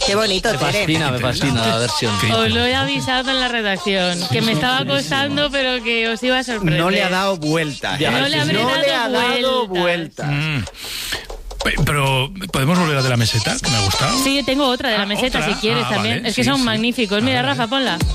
Qué bonito, Tere. Me fascina la versión. Os lo he avisado en la redacción, que me estaba costando, pero que os iba a sorprender. No le ha dado vuelta. No le habré dado vuelta. Pero, ¿podemos volver a de la meseta? Que me ha gustado. Sí, tengo otra de la meseta, ¿otra? si quieres también. Vale, es que sí, son sí. magníficos. Mira, A ver. Rafa, ponla.